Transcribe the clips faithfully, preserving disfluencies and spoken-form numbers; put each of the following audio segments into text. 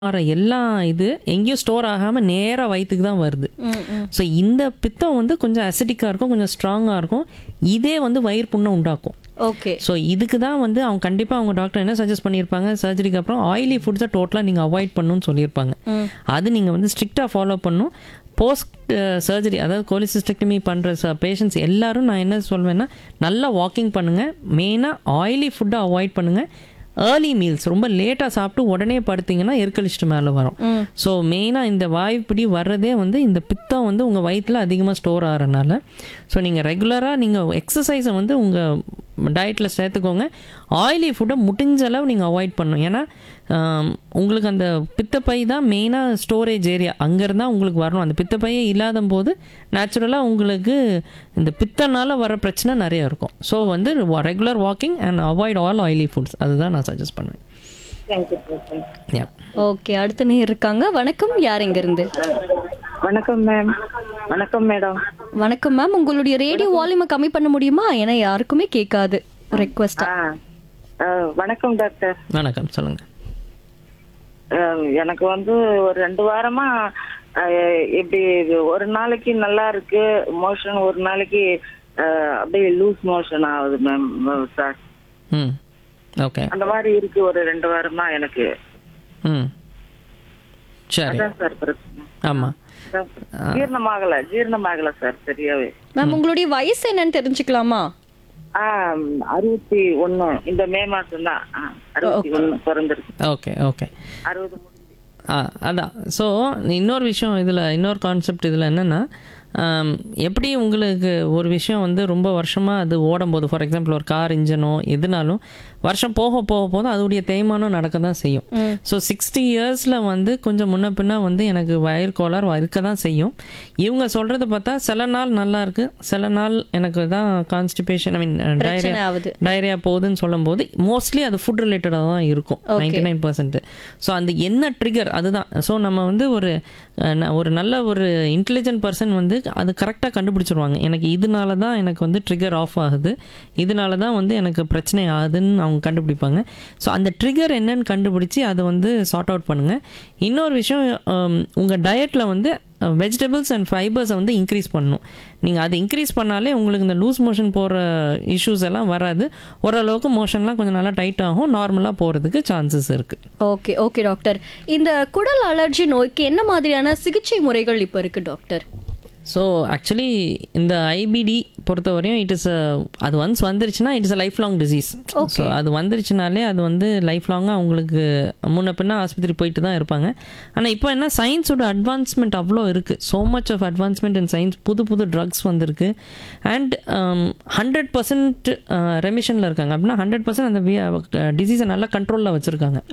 ஆற எல்லா இது எங்கேயும் ஸ்டோர் ஆகாமல் நேராக வயிற்றுக்கு தான் வருது. ஸோ இந்த பித்தம் வந்து கொஞ்சம் அசிடிக்காக இருக்கும், கொஞ்சம் ஸ்ட்ராங்காக இருக்கும். இதே வந்து வயிறு புண்ணை உண்டாக்கும். ஓகே. ஸோ இதுக்கு தான் வந்து அவங்க கண்டிப்பாக அவங்க டாக்டர் என்ன சஜஸ்ட் பண்ணியிருப்பாங்க, சர்ஜரிக்கு அப்புறம் ஆயிலி ஃபுட்ஸை டோட்டலாக நீங்கள் அவாய்ட் பண்ணணும்னு சொல்லியிருப்பாங்க. அது நீங்கள் வந்து ஸ்ட்ரிக்டாக ஃபாலோ பண்ணணும். போஸ்ட் சர்ஜரி அதாவது கோலிசிஸ்டெக்டமி பண்ணுற ச பேஷண்ட்ஸ் எல்லோரும் நான் என்ன சொல்வேன்னா, நல்லா வாக்கிங் பண்ணுங்கள், மெயினாக ஆயிலி ஃபுட்டை அவாய்ட் பண்ணுங்கள். ஏர்லி மீல்ஸ் ரொம்ப லேட்டாக சாப்பிட்டு உடனே படுத்திங்கன்னா எருக்கலிஸ்ட் மேலே வரும். ஸோ மெயினாக இந்த வாய்ப்பிடி வர்றதே வந்து இந்த பித்தம் வந்து உங்கள் வயிற்றில் அதிகமாக ஸ்டோர் ஆகிறனால. ஸோ நீங்கள் ரெகுலராக நீங்கள் எக்ஸசைஸை வந்து உங்கள் டயட்டில் சேர்த்துக்கோங்க. ஆயிலி ஃபுட்டை முடிஞ்ச அளவு நீங்கள் அவாய்ட் பண்ணணும். ஏன்னா உங்களுக்கு அந்த பித்தப்பை தான் மெயினாக ஸ்டோரேஜ் ஏரியா, அங்கேருந்தா உங்களுக்கு வரணும். அந்த பித்தப்பையே இல்லாத போது நேச்சுரலாக உங்களுக்கு இந்த பித்தனால் வர பிரச்சனை நிறையா இருக்கும். ஸோ வந்து regular walking and avoid all oily foods, அதுதான் நான் சஜஸ்ட் பண்ணுவேன். ஓகே, அடுத்த நேர் இருக்காங்க. வணக்கம், யார் எங்க இருந்து? வணக்கம் மேம். வணக்கம் மேடம். வணக்கம் மேம், உங்களுடைய ரேடியோ வால்யூமை கம்மி பண்ண முடியுமா? ஏன்னா யாருக்குமே கேட்காது. ரெக்வெஸ்டா. வணக்கம் டாக்டர். வணக்கம், சொல்லுங்கள். எனக்கு வந்து ஒரு ரெண்டு வாரமா இப்படி ஒரு நாளைக்கு நல்லா இருக்கு மோஷன், ஒரு நாளைக்கு அப்படியே லூஸ் மோஷன் ஆகுது மேம் சார். ம், ஓகே. அந்த மாதிரி இருக்கு ஒரு ரெண்டு வாரமா எனக்கு. ம், சரி. அதான் சார் பிரச்சனை. ஆமாம், ஜீரணமாகல ஜீரணமாகல சார் சரியாவே. மேம், உங்களுடைய வயசு என்னன்னு தெரிஞ்சுக்கலாமா? ஆ அறுபத்தி ஒன்னு இந்த மே மாசம் தான் அறுபத்தி ஒன்னு பிறந்திருக்கு. Okay okay. அறுபது ஆ அதான். ஸோ இன்னொரு விஷயம் இதில், இன்னொரு கான்செப்ட் இதில் என்னென்னா, எப்படி உங்களுக்கு ஒரு விஷயம் வந்து ரொம்ப வருஷமாக அது ஓடும்போது, ஃபார் எக்ஸாம்பிள் ஒரு கார் இன்ஜினோ எதுனாலும் வருஷம் போக போக போது அதோடைய தேய்மானம் நடக்க தான் செய்யும். ஸோ சிக்ஸ்டி இயர்ஸில் வந்து கொஞ்சம் முன்ன பின்னா வந்து எனக்கு வயிறு கோளாறு இருக்க தான் செய்யும். இவங்க சொல்கிறத பார்த்தா சில நாள் நல்லா இருக்குது, சில நாள் எனக்கு தான் கான்ஸ்டிபேஷன், ஐ மீன் டயரியா டயரியா போகுதுன்னு சொல்லும் போது மோஸ்ட்லி அது ஃபுட் ரிலேட்டடாக தான் இருக்கும் நைன்டி நைன் பர்சன்ட். ஸோ அந்த என்ன ட்ரிகர் அதுதான். ஸோ நம்ம வந்து ஒரு ஒரு நல்ல ஒரு இன்டெலிஜென்ட் பர்சன் வந்து அது கரெக்டாக கண்டுபிடிச்சிருவாங்க. எனக்கு இதனால தான் எனக்கு வந்து ட்ரிகர் ஆஃப் ஆகுது, இதனால தான் வந்து எனக்கு பிரச்சனை ஆகுதுன்னு அவங்க கண்டுபிடிப்பாங்க. ஸோ அந்த ட்ரிகர் என்னன்னு கண்டுபிடிச்சி அதை வந்து சார்ட் அவுட் பண்ணுங்கள். இன்னொரு விஷயம், உங்கள் டயட்டில் வந்து வெஜிடபிள்ஸ் அண்ட் ஃபைபர்ஸை வந்து இன்க்ரீஸ் பண்ணணும். நீங்கள் அதை இன்க்ரீஸ் பண்ணாலே உங்களுக்கு இந்த லூஸ் மோஷன் போகிற இஷ்யூஸ் எல்லாம் வராது. ஓரளவுக்கு மோஷன்லாம் கொஞ்சம் நல்லா டைட் ஆகும், நார்மலாக போகிறதுக்கு சான்சஸ் இருக்குது. ஓகே ஓகே டாக்டர், இந்த குடல் அலர்ஜி நோய்க்கு என்ன மாதிரியான சிகிச்சை முறைகள் இப்போ இருக்குது டாக்டர்? ஸோ ஆக்சுவலி இந்த ஐபிடி பொறுத்தவரையும் இட் இஸ் அது ஒன்ஸ் வந்துருச்சுன்னா it is a life long disease. So அது வந்துருச்சுனாலே அது வந்து லைஃப் லாங்காக அவங்களுக்கு முன்ன பின்னா ஆஸ்பத்திரி போயிட்டு தான் இருப்பாங்க. ஆனால் இப்போ என்ன, சயின்ஸோட அட்வான்ஸ்மெண்ட் அவ்வளோ இருக்குது. So much of advancement in science, புது புது ட்ரக்ஸ் வந்திருக்கு. அண்ட் ஹண்ட்ரட் பர்சன்ட் ரெமிஷனில் இருக்காங்க. அப்படின்னா ஹண்ட்ரட் பர்சன்ட் அந்த டிசீஸை நல்லா கண்ட்ரோலில் வச்சுருக்காங்க.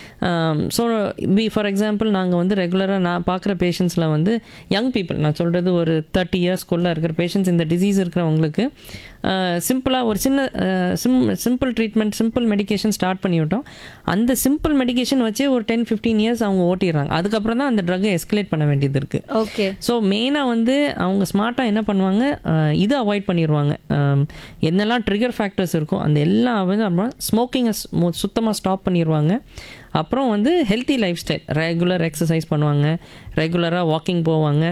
ஸோ பி ஃபார் எக்ஸாம்பிள் நாங்கள் வந்து ரெகுலராக நான் பார்க்குற பேஷண்ட்ஸில் வந்து யங் பீப்புள், நான் சொல்கிறது ஒரு தேர்ட்டி இயர்ஸ்க்குள்ளே இருக்கிற பேஷண்ட்ஸ், இந்த டிசீஸ் இருக்கிறவங்களுக்கு சிம்பிளாக ஒரு சின்ன sim simple treatment, simple medication start பண்ணிவிட்டோம். அந்த சிம்பிள் மெடிக்கேஷன் வச்சே ஒரு டென் ஃபிஃப்டீன் இயர்ஸ் அவங்க ஓட்டிடுறாங்க. அதுக்கப்புறம் தான் அந்த ட்ரக்கை எஸ்கலேட் பண்ண வேண்டியது இருக்குது. ஓகே. ஸோ மெயினாக வந்து அவங்க ஸ்மார்ட்டாக என்ன பண்ணுவாங்க, இதை அவாய்ட் பண்ணிடுவாங்க. என்னெல்லாம் ட்ரிகர் ஃபேக்டர்ஸ் இருக்கும் அந்த எல்லாம் வந்து அப்புறம் ஸ்மோக்கிங்கை சுத்தமாக ஸ்டாப் பண்ணிடுவாங்க. அப்புறம் வந்து healthy life style, regular exercise பண்ணுவாங்க, ரெகுலராக வாக்கிங் போவாங்க,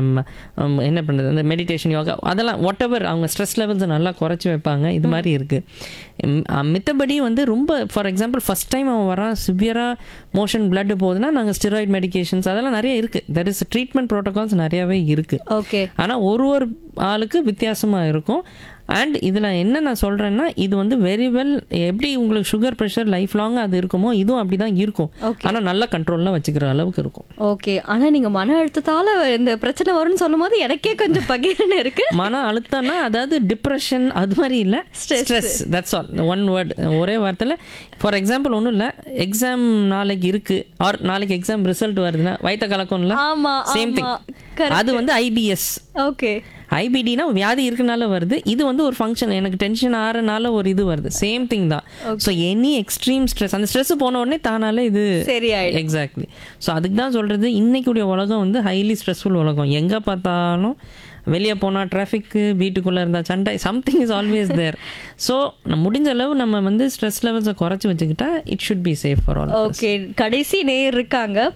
என்ன பண்ணுறது அந்த மெடிடேஷன், யோகா, அதெல்லாம் வாட் எவர் அவங்க ஸ்ட்ரெஸ் லெவல்ஸை நல்லா குறைச்சி வைப்பாங்க. இது மாதிரி இருக்குது. மித்தபடி வந்து ரொம்ப ஃபார் எக்ஸாம்பிள் ஃபஸ்ட் டைம் அவன் வரான், சிவியராக மோஷன் பிளட் போகுதுன்னா நாங்கள் ஸ்டெராய்டு மெடிக்கேஷன்ஸ் அதெல்லாம் நிறைய இருக்குது. தட் இஸ் ட்ரீட்மெண்ட் ப்ரோட்டோகால்ஸ் நிறையாவே இருக்குது. ஓகே. ஆனால் ஒரு ஒரு ஆளுக்கு வித்தியாசமாக இருக்கும். அண்ட் இதில் என்ன நான் சொல்கிறேன்னா, இது வந்து வெரி வெல், எப்படி உங்களுக்கு சுகர் ப்ரெஷர் லைஃப் லாங் அது இருக்குமோ இதுவும் அப்படி தான் இருக்கும். ஆனால் நல்ல கண்ட்ரோல்லாம் வச்சுக்கிற அளவுக்கு இருக்கும். ஓகே. ஆனால் நீங்கள் மன அழுத்தத்தால் இந்த பிரச்சனை வரும்னு சொல்லும் போது எனக்கே கொஞ்சம் பகிர்னு இருக்கு. மன அழுத்தம்னா அதாவது டிப்ரெஷன் அது மாதிரி இல்லை, stress. That's all, one word, ஒரே வார்த்தையில். ஃபார் எக்ஸாம்பிள் ஒன்றும் இல்லை, எக்ஸாம் நாளைக்கு இருக்குது ஆர் நாளைக்கு எக்ஸாம் ரிசல்ட் வருதுன்னா வயிற்ற கலக்கம்ல, சேம் திங். அது வந்து ஐபிஎஸ். ஓகே. ஐபிடினா வியாதி இருக்கனால வருது, இது வந்து ஒரு ஃபங்க்ஷன், எனக்கு டென்ஷன் ஆறனால ஒரு இது வருது, சேம் திங் தான். ஸோ எனி எக்ஸ்ட்ரீம் ஸ்ட்ரெஸ், அந்த ஸ்ட்ரெஸ் போன உடனே தானால இது சரியாயிடும். எக்ஸாக்ட்லி. ஸோ அதுக்கு தான் சொல்கிறது, இன்னைக்குடைய உலகம் வந்து ஹைலி ஸ்ட்ரெஸ்ஃபுல் உலகம். எங்கே பார்த்தாலும் வெளியே போனால் டிராஃபிக்கு, வீட்டுக்குள்ளே இருந்தால் சண்டை, something is always there. So முடிஞ்ச அளவு நம்ம வந்து ஸ்ட்ரெஸ் லெவல்ஸை குறைச்சி வச்சுக்கிட்டா it should be safe for all. Okay. கடைசி நேர் இருக்காங்க,